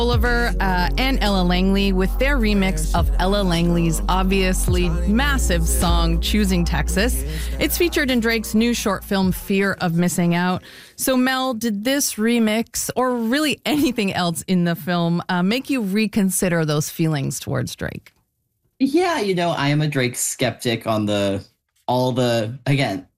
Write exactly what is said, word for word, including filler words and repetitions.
Oliver uh, and Ella Langley with their remix of Ella Langley's obviously massive song, Choosing Texas. It's featured in Drake's new short film, Fear of Missing Out. So, Mel, did this remix, or really anything else in the film, uh, make you reconsider those feelings towards Drake? Yeah, you know, I am a Drake skeptic on the all the, again,